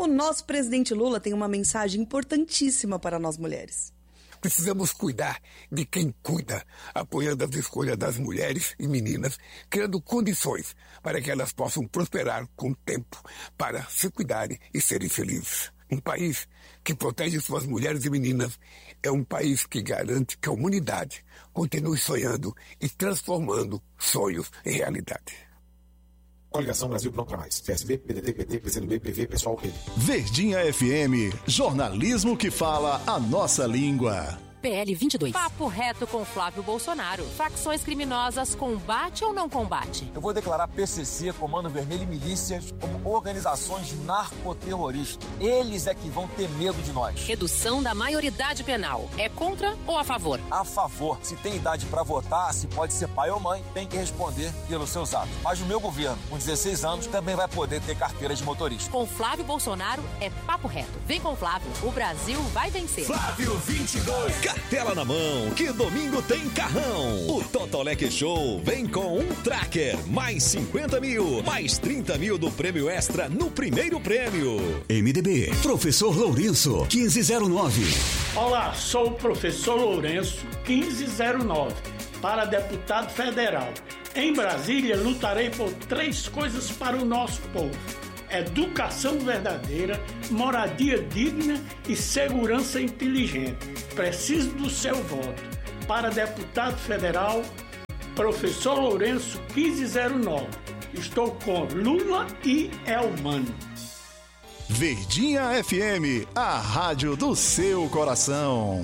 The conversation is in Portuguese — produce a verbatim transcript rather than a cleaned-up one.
O nosso presidente Lula tem uma mensagem importantíssima para nós mulheres. Precisamos cuidar de quem cuida, apoiando as escolhas das mulheres e meninas, criando condições para que elas possam prosperar com o tempo, para se cuidarem e serem felizes. Um país que protege suas mulheres e meninas é um país que garante que a humanidade continue sonhando e transformando sonhos em realidade. Coligação Brasil Pronto para Mais. P S B, P D T, P T, P C do B, P V, Pessoal, P. Verdinha F M. Jornalismo que fala a nossa língua. P L vinte e dois. Papo reto com Flávio Bolsonaro. Facções criminosas, combate ou não combate? Eu vou declarar P C C, Comando Vermelho e milícias como organizações narcoterroristas. Eles é que vão ter medo de nós. Redução da maioridade penal. É contra ou a favor? A favor. Se tem idade para votar, se pode ser pai ou mãe, tem que responder pelos seus atos. Mas o meu governo, com dezesseis anos, também vai poder ter carteira de motorista. Com Flávio Bolsonaro é papo reto. Vem com Flávio, o Brasil vai vencer. Flávio vinte e dois. Cartela na mão, que domingo tem carrão. O Totoleque Show vem com um tracker, mais cinquenta mil, mais trinta mil do prêmio extra no primeiro prêmio. M D B, Professor Lourenço, quinze zero nove. Olá, sou o Professor Lourenço, quinze zero nove, para deputado federal. Em Brasília, lutarei por três coisas para o nosso povo: educação verdadeira, moradia digna e segurança inteligente. Preciso do seu voto. Para deputado federal, Professor Lourenço, quinze zero nove. Estou com Lula e Elmano. Verdinha F M, a rádio do seu coração.